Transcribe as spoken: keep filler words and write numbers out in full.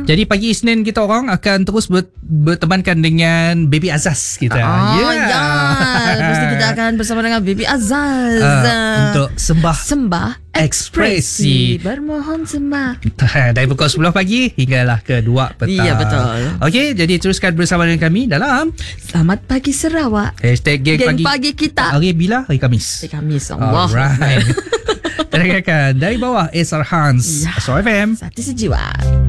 Jadi pagi Isnin kita orang akan terus ber, bertemankan dengan Baby Azaz kita. Oh yeah. ya. Mesti kita akan bersama dengan Baby Azaz uh, untuk sembah Sembah ekspresi. Bermohon sembah dari pukul sepuluh pagi hinggalah ke dua petang. Ya, betul. Okey, jadi teruskan bersama dengan kami dalam Selamat Pagi Sarawak. Hashtag Geng, Geng Pagi, pagi kita. Hari bila? Hari Khamis. Hari Khamis. Allah. Alright. Dengarkan dari bawah Esar Hans. Ya. Astro F M. Satu sejiwa.